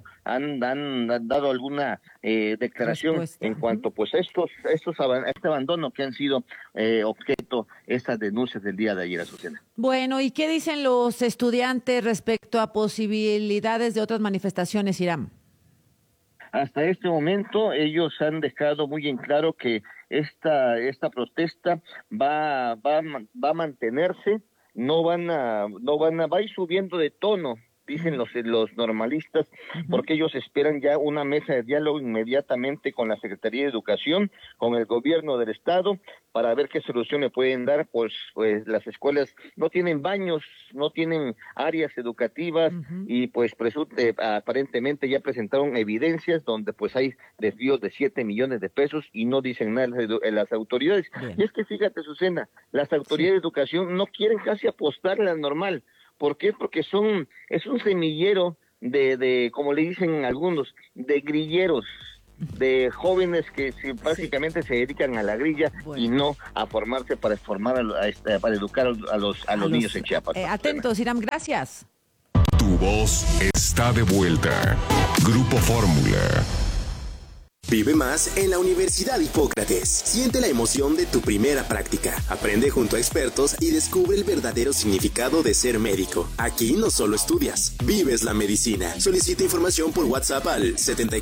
dado alguna declaración en cuanto pues este abandono que han sido objeto estas denuncias del día de ayer, Susana. Bueno, ¿y qué dicen los estudiantes respecto a posibilidades de otras manifestaciones, Iram? Hasta este momento ellos han dejado muy en claro que esta protesta va a mantenerse, va a ir subiendo de tono, dicen los normalistas, porque ellos esperan ya una mesa de diálogo inmediatamente con la Secretaría de Educación, con el gobierno del estado, para ver qué solución le pueden dar, pues las escuelas no tienen baños, no tienen áreas educativas, y pues aparentemente ya presentaron evidencias donde pues hay desvíos de 7 millones de pesos y no dicen nada las autoridades. Bien. Y es que fíjate, Susana, las autoridades de educación no quieren casi apostarle al normal. ¿Por qué? Porque es un semillero de como le dicen algunos, de grilleros, de jóvenes que básicamente se dedican a la grilla y no a formarse para para educar a los niños en Chiapas. Atentos, Iram, gracias. Tu voz está de vuelta. Grupo Fórmula. Vive más en la Universidad Hipócrates. Siente la emoción de tu primera práctica. Aprende junto a expertos y descubre el verdadero significado de ser médico. Aquí no solo estudias, vives la medicina. Solicita información por WhatsApp al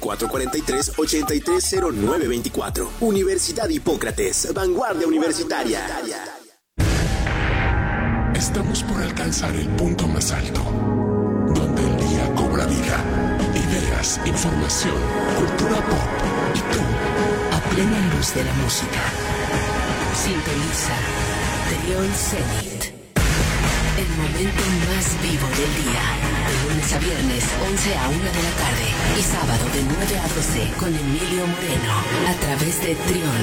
7443-830924. Universidad Hipócrates, vanguardia universitaria. Estamos por alcanzar el punto más alto, donde el día cobra vida. Ideas, información, cultura pop y tú, a plena luz de la música. Sintoniza Trión Zenit, el momento más vivo del día. De lunes a viernes, 11 a 1 de la tarde. Y sábado de 9 a 12 con Emilio Moreno. A través de Trión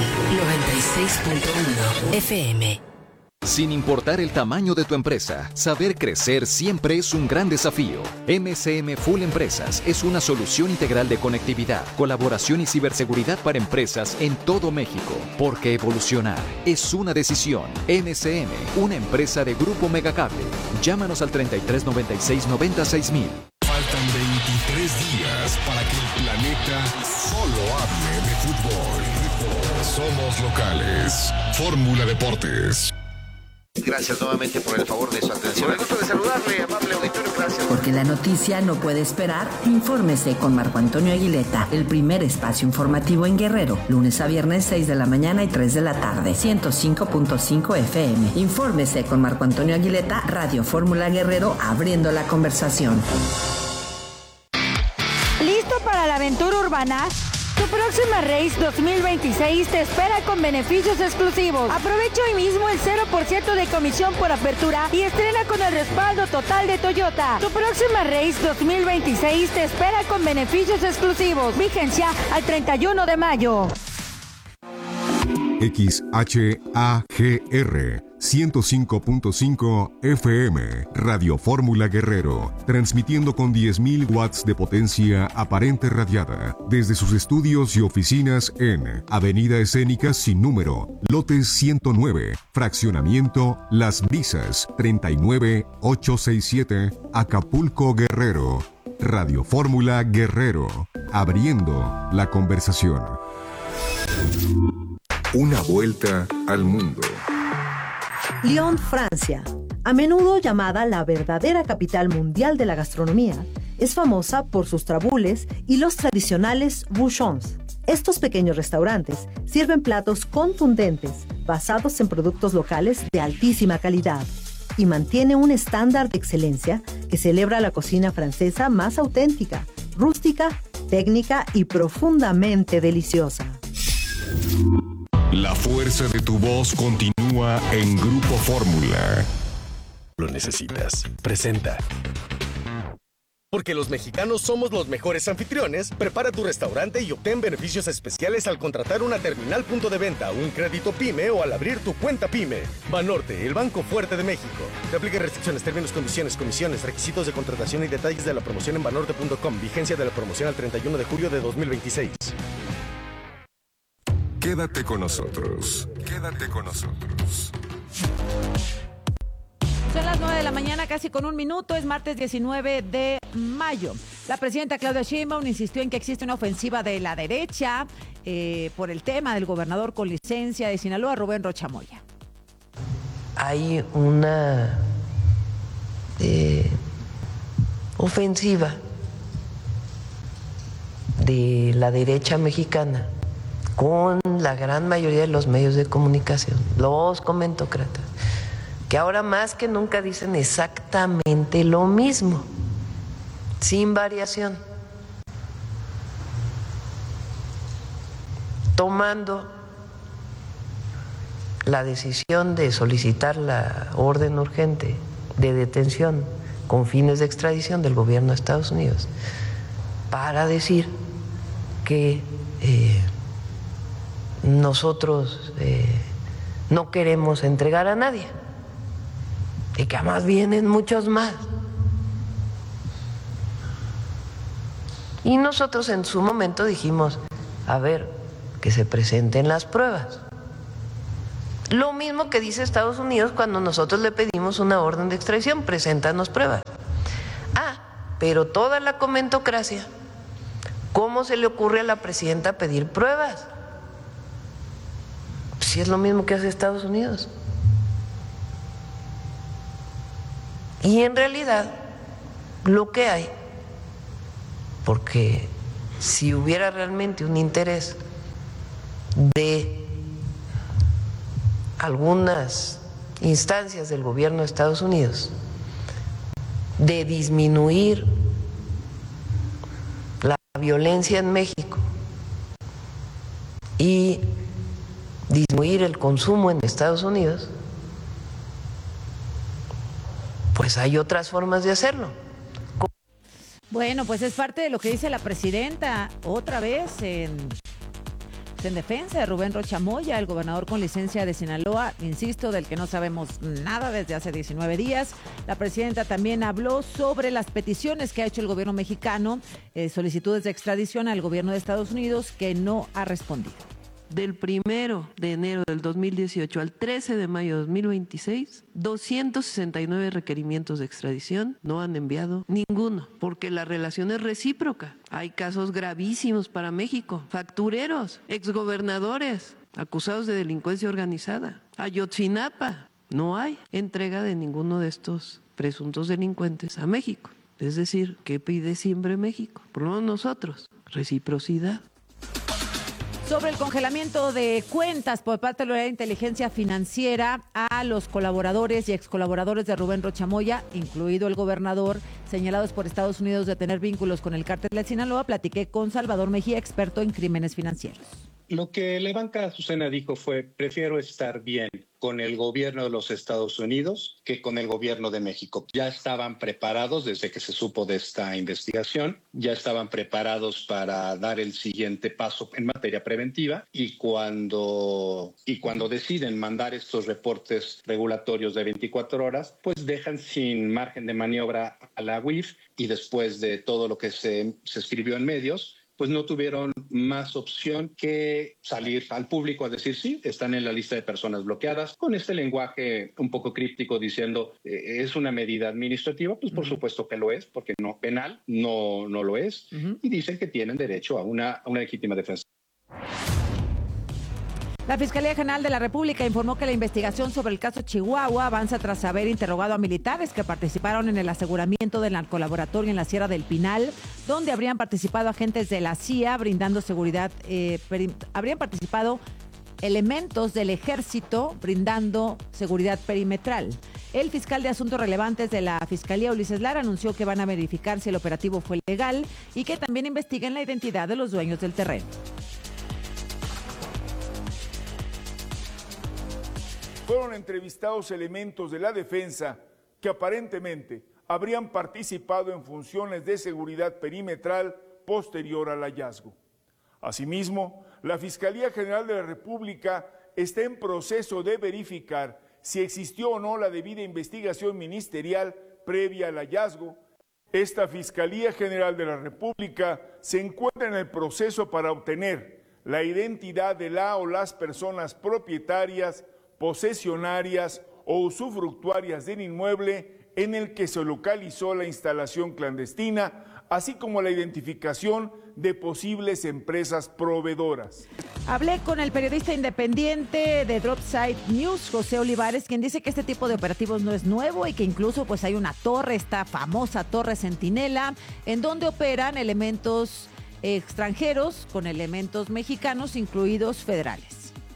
96.1 FM. Sin importar el tamaño de tu empresa, saber crecer siempre es un gran desafío. MCM Full Empresas es una solución integral de conectividad, colaboración y ciberseguridad para empresas en todo México. Porque evolucionar es una decisión. MCM, una empresa de Grupo Megacable. Llámanos al 3396 96000. Faltan 23 días para que el planeta solo hable de fútbol. Somos locales. Fórmula Deportes. Gracias nuevamente por el favor de su atención. Me gusto de saludarle, amable auditorio, gracias. Porque la noticia no puede esperar, infórmese con Marco Antonio Aguileta, el primer espacio informativo en Guerrero, lunes a viernes 6 de la mañana y 3 de la tarde, 105.5 FM. Infórmese con Marco Antonio Aguileta, Radio Fórmula Guerrero, abriendo la conversación. ¿Listo para la aventura urbana? Tu próxima Race 2026 te espera con beneficios exclusivos. Aprovecha hoy mismo el 0% de comisión por apertura y estrena con el respaldo total de Toyota. Tu próxima Race 2026 te espera con beneficios exclusivos. Vigencia al 31 de mayo. XHAGR 105.5 FM, Radio Fórmula Guerrero, transmitiendo con 10.000 watts de potencia aparente radiada desde sus estudios y oficinas en Avenida Escénica sin número, lote 109, fraccionamiento Las Brisas, 39867, Acapulco, Guerrero. Radio Fórmula Guerrero, abriendo la conversación. Una vuelta al mundo. Lyon, Francia, a menudo llamada la verdadera capital mundial de la gastronomía, es famosa por sus trabules y los tradicionales bouchons. Estos pequeños restaurantes sirven platos contundentes, basados en productos locales de altísima calidad, y mantiene un estándar de excelencia que celebra la cocina francesa más auténtica, rústica, técnica y profundamente deliciosa. La fuerza de tu voz continúa en Grupo Fórmula. Lo necesitas. Presenta. Porque los mexicanos somos los mejores anfitriones, prepara tu restaurante y obtén beneficios especiales al contratar una terminal punto de venta, un crédito PYME o al abrir tu cuenta PYME. Banorte, el banco fuerte de México. Te aplica restricciones, términos, condiciones, comisiones, requisitos de contratación y detalles de la promoción en banorte.com. Vigencia de la promoción al 31 de julio de 2026. Quédate con nosotros. Quédate con nosotros. Son las 9 de la mañana, casi con un minuto. Es martes 19 de mayo. La presidenta Claudia Sheinbaum insistió en que existe una ofensiva de la derecha por el tema del gobernador con licencia de Sinaloa, Rubén Rocha Moya. Hay una ofensiva de la derecha mexicana con la gran mayoría de los medios de comunicación, los comentócratas, que ahora más que nunca dicen exactamente lo mismo. sin variación, tomando la decisión de solicitar la orden urgente de detención con fines de extradición del gobierno de Estados Unidos para decir que nosotros no queremos entregar a nadie y que además vienen muchos más. Y nosotros en su momento dijimos, a ver, que se presenten las pruebas. Lo mismo que dice Estados Unidos cuando nosotros le pedimos una orden de extradición, preséntanos pruebas. Pero toda la comentocracia, ¿cómo se le ocurre a la presidenta pedir pruebas? Si es lo mismo que hace Estados Unidos. Y en realidad, lo que hay, porque si hubiera realmente un interés de algunas instancias del gobierno de Estados Unidos de disminuir la violencia en México y disminuir el consumo en Estados Unidos, pues hay otras formas de hacerlo. Bueno, pues es parte de lo que dice la presidenta otra vez en defensa de Rubén Rocha Moya, el gobernador con licencia de Sinaloa, insisto, del que no sabemos nada desde hace 19 días. La presidenta también habló sobre las peticiones que ha hecho el gobierno mexicano, solicitudes de extradición al gobierno de Estados Unidos, que no ha respondido. Del 1 de enero del 2018 al 13 de mayo de 2026, 269 requerimientos de extradición, no han enviado ninguno, porque la relación es recíproca. Hay casos gravísimos para México, factureros, exgobernadores, acusados de delincuencia organizada. Ayotzinapa, no hay entrega de ninguno de estos presuntos delincuentes a México. Es decir, ¿qué pide siempre México? Por lo menos nosotros, reciprocidad. Sobre el congelamiento de cuentas por parte de la inteligencia financiera a los colaboradores y excolaboradores de Rubén Rocha Moya, incluido el gobernador, señalados por Estados Unidos de tener vínculos con el cártel de Sinaloa, platiqué con Salvador Mejía, experto en crímenes financieros. Lo que la banca Azucena dijo fue, prefiero estar bien con el gobierno de los Estados Unidos que con el gobierno de México. Ya estaban preparados desde que se supo de esta investigación, ya estaban preparados para dar el siguiente paso en materia preventiva y cuando deciden mandar estos reportes regulatorios de 24 horas, pues dejan sin margen de maniobra a la UIF y después de todo lo que se escribió en medios, pues no tuvieron más opción que salir al público a decir sí, están en la lista de personas bloqueadas, con este lenguaje un poco críptico diciendo es una medida administrativa, pues por supuesto que lo es, porque no penal no lo es, y dicen que tienen derecho a una legítima defensa. La Fiscalía General de la República informó que la investigación sobre el caso Chihuahua avanza tras haber interrogado a militares que participaron en el aseguramiento del narcolaboratorio en la Sierra del Pinal, donde habrían participado agentes de la CIA brindando seguridad, habrían participado elementos del ejército brindando seguridad perimetral. El fiscal de Asuntos Relevantes de la Fiscalía, Ulises Lara, anunció que van a verificar si el operativo fue legal y que también investiguen la identidad de los dueños del terreno. Fueron entrevistados elementos de la defensa que aparentemente habrían participado en funciones de seguridad perimetral posterior al hallazgo. Asimismo, la Fiscalía General de la República está en proceso de verificar si existió o no la debida investigación ministerial previa al hallazgo. Esta Fiscalía General de la República se encuentra en el proceso para obtener la identidad de la o las personas propietarias, posesionarias o usufructuarias del inmueble en el que se localizó la instalación clandestina, así como la identificación de posibles empresas proveedoras. Hablé con el periodista independiente de Dropside News, José Olivares, quien dice que este tipo de operativos no es nuevo y que incluso pues hay una torre, esta famosa Torre Centinela, en donde operan elementos extranjeros con elementos mexicanos, incluidos federales.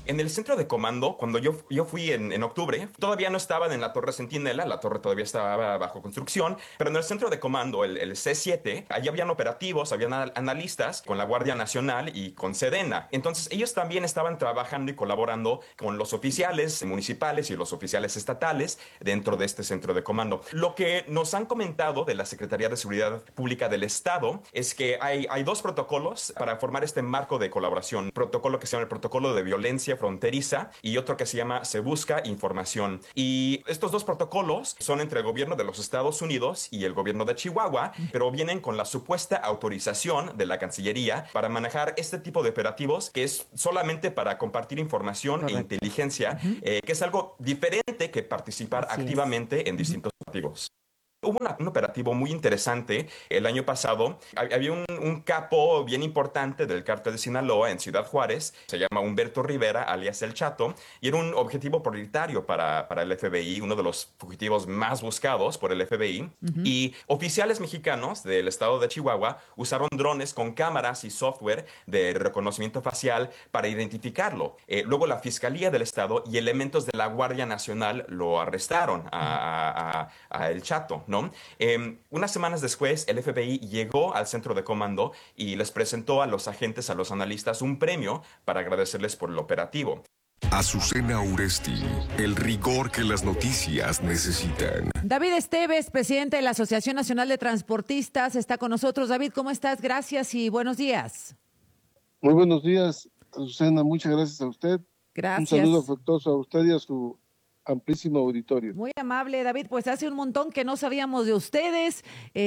En el centro de comando, cuando yo fui en octubre, todavía no estaban en la Torre Centinela, la torre todavía estaba bajo construcción, pero en el centro de comando, el C7, allí habían operativos, habían analistas con la Guardia Nacional y con Sedena. Entonces ellos también estaban trabajando y colaborando con los oficiales municipales y los oficiales estatales dentro de este centro de comando. Lo que nos han comentado de la Secretaría de Seguridad Pública del Estado es que hay dos protocolos para formar este marco de colaboración. Un protocolo que se llama el protocolo de violencia fronteriza y otro que se llama Se Busca Información. Y estos dos protocolos son entre el gobierno de los Estados Unidos y el gobierno de Chihuahua, pero vienen con la supuesta autorización de la Cancillería para manejar este tipo de operativos, que es solamente para compartir información e inteligencia, que es algo diferente que participar activamente en distintos operativos. Hubo un operativo muy interesante el año pasado. Había un capo bien importante del cártel de Sinaloa en Ciudad Juárez, se llama Humberto Rivera, alias El Chato, y era un objetivo prioritario para el FBI, uno de los fugitivos más buscados por el FBI. Y oficiales mexicanos del estado de Chihuahua usaron drones con cámaras y software de reconocimiento facial para identificarlo. Luego la Fiscalía del Estado y elementos de la Guardia Nacional lo arrestaron a El Chato, ¿no? Unas semanas después, el FBI llegó al centro de comando y les presentó a los agentes, a los analistas, un premio para agradecerles por el operativo. Azucena Uresti, el rigor que las noticias necesitan. David Esteves, presidente de la Asociación Nacional de Transportistas, está con nosotros. David, ¿cómo estás? Gracias y buenos días. Muy buenos días, Azucena. Muchas gracias a usted. Gracias. Un saludo afectuoso a usted y a su amplísimo auditorio. Muy amable, David. Pues hace un montón que no sabíamos de ustedes.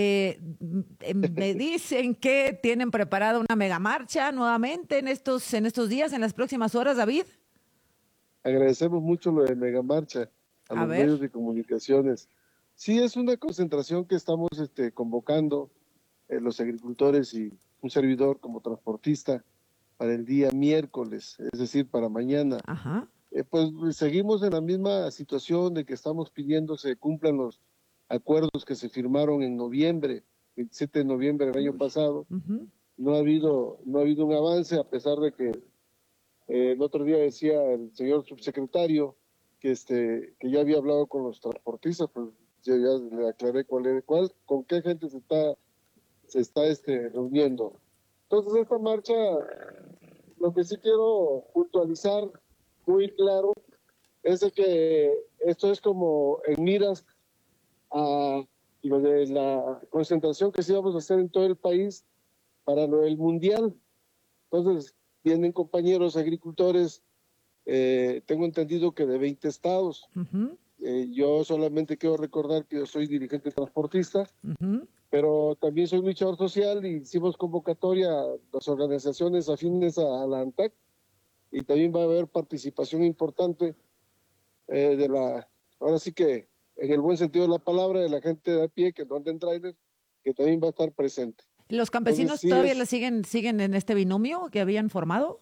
Me dicen que tienen preparada una megamarcha nuevamente en estos días, en las próximas horas, David. Agradecemos mucho lo de megamarcha a los medios de comunicaciones. Sí, es una concentración que estamos convocando los agricultores y un servidor como transportista para el día miércoles, es decir, para mañana. Ajá. Pues seguimos en la misma situación de que estamos pidiendo se cumplan los acuerdos que se firmaron en noviembre, 27 de noviembre del año pasado. No ha habido un avance, a pesar de que el otro día decía el señor subsecretario que ya había hablado con los transportistas, pues ya le aclaré con qué gente se está reuniendo. Entonces esta marcha, lo que sí quiero puntualizar muy claro es de que esto es como en miras a lo de la concentración que sí vamos a hacer en todo el país para lo del mundial. Entonces vienen compañeros agricultores, tengo entendido que de 20 estados. Yo solamente quiero recordar que yo soy dirigente transportista, pero también soy luchador social y hicimos convocatoria a las organizaciones afines a la ANTAC, y también va a haber participación importante ahora sí que en el buen sentido de la palabra, de la gente de a pie que no anda en trailer, que también va a estar presente. ¿Los campesinos todavía siguen en este binomio que habían formado?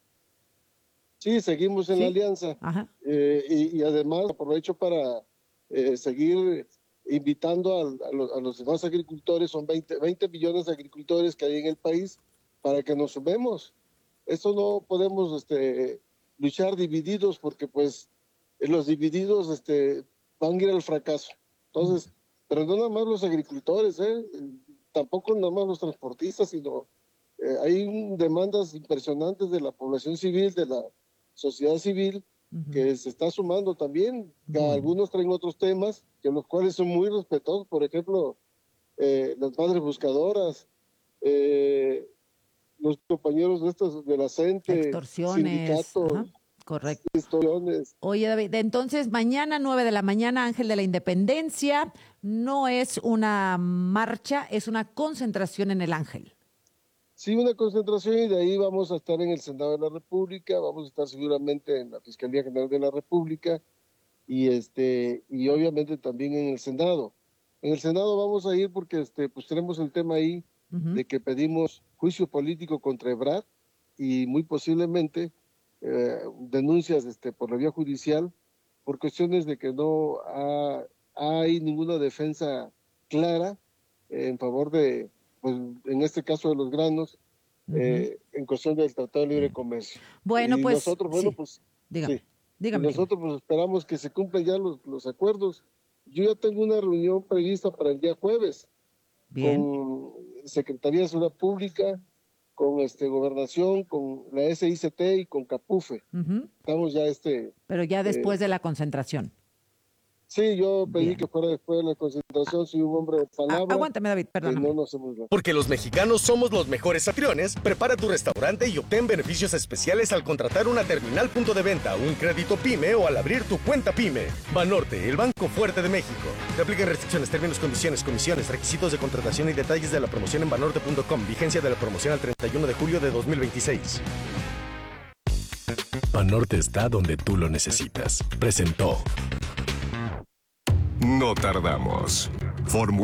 Sí, seguimos en la alianza. Y además aprovecho para seguir invitando a los demás agricultores, son 20 millones de agricultores que hay en el país, para que nos sumemos. Esto no podemos luchar divididos, porque pues los divididos van a ir al fracaso. Entonces, pero no nada más los agricultores, tampoco nada más los transportistas, sino hay demandas impresionantes de la población civil, de la sociedad civil, que se está sumando también. Algunos traen otros temas, que los cuales son muy respetados, por ejemplo, las madres buscadoras, los compañeros de la CENTE, sindicatos. Correcto. Extorsiones. Oye, David, entonces mañana 9 de la mañana, Ángel de la Independencia, no es una marcha, es una concentración en el Ángel. Sí, una concentración, y de ahí vamos a estar en el Senado de la República, vamos a estar seguramente en la Fiscalía General de la República y obviamente también en el Senado. En el Senado vamos a ir porque pues tenemos el tema ahí de que pedimos juicio político contra Ebrard y muy posiblemente denuncias por la vía judicial por cuestiones de que no hay ninguna defensa clara en favor de, pues en este caso, de los granos, en cuestión del Tratado de Libre Comercio. Bueno, y pues nosotros, bueno, pues dígame. Nosotros pues esperamos que se cumplan ya los acuerdos. Yo ya tengo una reunión prevista para el día jueves con Secretaría de Seguridad Pública, con Gobernación, con la SICT y con CAPUFE. Estamos ya Pero ya después de la concentración. Sí, yo pedí que fuera después de la concentración, soy un hombre de palabra. Aguántame, David, perdóname. No nos hemos... Porque los mexicanos somos los mejores anfitriones, prepara tu restaurante y obtén beneficios especiales al contratar una terminal punto de venta, un crédito PYME o al abrir tu cuenta PYME. Banorte, el banco fuerte de México. Te aplican restricciones, términos, condiciones, comisiones, requisitos de contratación y detalles de la promoción en banorte.com. Vigencia de la promoción al 31 de julio de 2026. Banorte está donde tú lo necesitas. Presentó. No tardamos. Fórmula